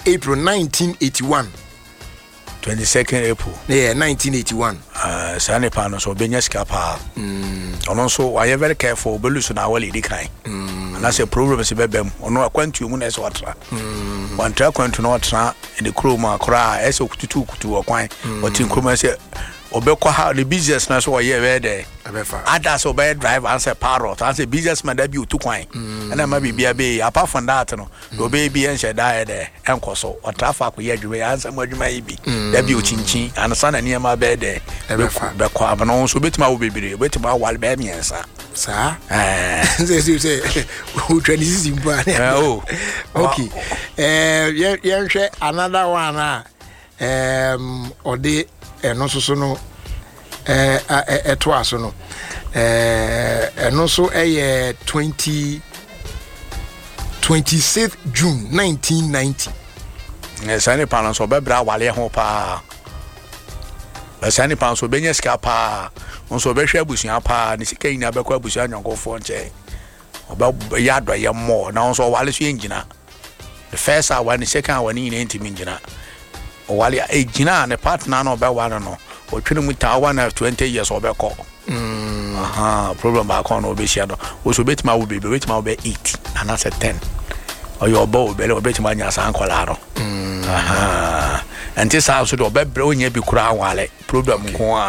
April 1981. 22nd April. Yeah, 1981. Sane pa no so benya sika pa. Ono so why very careful beluso na wali di kan. Na say problem se bebem. Ono akwantu mu na se watra. Wan tra kwantu na watra in the crew ma kra ese okututu okwan. Oti nkroma se obekwa ha the business na so why we there. Ada so be drive and say parrot and say businessman that be otukwan. And ma bibia be apart from that no do be bi en sheda there enkoso otrafa ko ye adwuma answer mo adwuma yi bi that be ochinchin and sana niam be there be kwa abano so betima wo bebere betima wal be miensa sa say who trend is important. Okay yenhwe another one ode eno so no eto aso no eno so 26th June 1990. Sane pan so bebra wale ho pa. Sane pan so benya ska pa. Onso behwe abusuan pa ne sika ina bekwa abusuan nyonkofo nche. Oba yado ye mo na onso wale so engina. The first hour and the second hour ni intimi ngina. O wale egina ne partner no be wale no. O twene mu ta 120 years obeko. Problem ba kon no be shia no. O so betima wo be betima wo be 8 and that's 10. Or your bow be betima nya san kola no. And this house do be bro nya bi kura wale. Problem ko